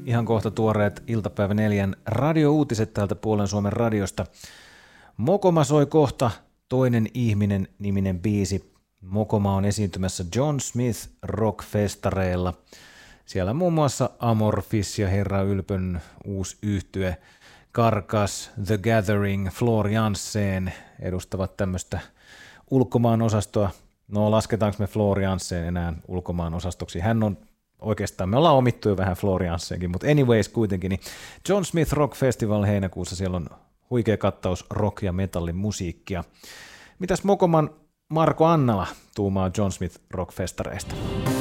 Ihan kohta tuoreet iltapäivä 4 radiouutiset täältä Puolen Suomen radiosta. Mokoma soi kohta Toinen ihminen -niminen biisi. Mokoma on esiintymässä John Smith Rock-festareilla. Siellä muun muassa Amorphis ja Herra Ylpön uusi yhtye, Carcass, The Gathering, Floor Jansen edustavat tämmöistä ulkomaan osastoa. No lasketaanko me Floor Jansen enää ulkomaan osastoksi? Hän on oikeastaan, me ollaan omittu jo vähän Floor Jansenkin, mutta anyways kuitenkin, niin John Smith Rock Festival heinäkuussa, siellä on huikea kattaus rock- ja metallin musiikkia. Mitäs Mokoman Marko Annala tuumaa John Smith Rock-festareista?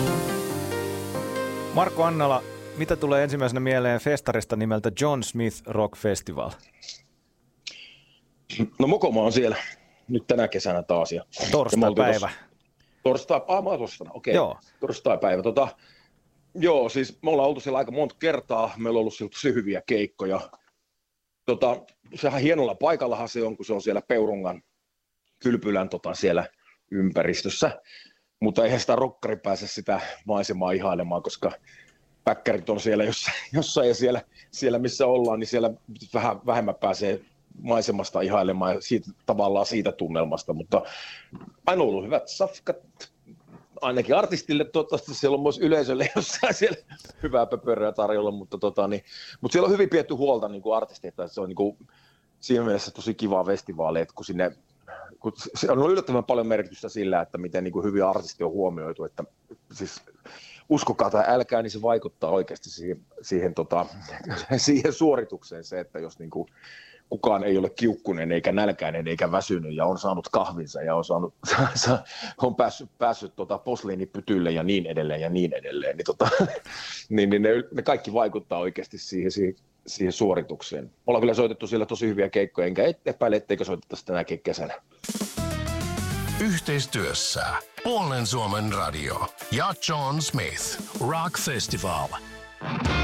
Marko Annala, mitä tulee ensimmäisenä mieleen festarista nimeltä John Smith Rock Festival? No Mokoma on siellä nyt tänä kesänä taas. Ja Torstai-päivä. Okei. Torstai-päivä. Joo, siis me ollaan oltu siellä aika monta kertaa, meillä on ollut siellä tosi hyviä keikkoja. Sehän hienolla paikallahan se on, kun se on siellä Peurungan kylpylän siellä ympäristössä, mutta eihän sitä rokkari pääse sitä maisemaa ihailemaan, koska päkkärit on siellä jossain ja siellä missä ollaan, niin siellä vähän vähemmän pääsee maisemasta ihailemaan ja siitä tunnelmasta, mutta aina ollut hyvät safkat, ainakin artistille, toivottavasti siellä on myös yleisölle jossain siellä hyvää pöpöröä tarjolla, mutta siellä on hyvin pidetty huolta niin kuin artisteita, että se on niin kuin, siinä mielessä tosi kiva festivaali, että kun se on yllättävän paljon merkitystä sillä, että miten niin kuin hyvin artisti on huomioitu, että siis uskokaa tai älkää, niin se vaikuttaa oikeasti siihen suoritukseen se, että jos niin kuin kukaan ei ole kiukkunen eikä nälkäinen eikä väsynyt ja on saanut kahvinsa ja on päässyt posliinipytylle ja niin edelleen, niin ne kaikki vaikuttaa oikeasti siihen suoritukseen. Ollaan kyllä soitettu siellä tosi hyviä keikkoja, enkä epäile, etteikö soitettaisi tänäkin kesänä. Yhteistyössä Puolen Suomen radio ja John Smith Rock Festival.